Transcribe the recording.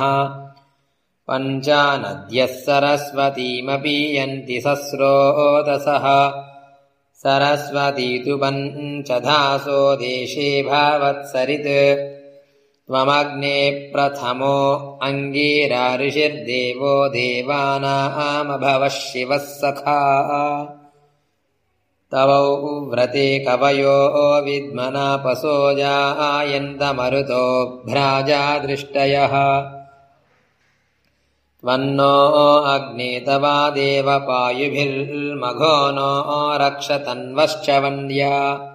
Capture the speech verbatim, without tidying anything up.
पञ्चा नद्यः सरस्वतीमपि यन्ति सस्रोतसः सरस्वती तु पञ्चधासो देशे भावत्सरित् त्वमग्ने प्रथमो अङ्गिरा ऋषिर्देवो देवानामभवः शिवः सखा तवौ व्रते कवयो विद्मनापसो जायन्तमरुतो भ्राजा दृष्टयः त्वन्नो अग्ने तवादेव पायुभिर्मघो नो रक्षतन्वश्च वन्द्या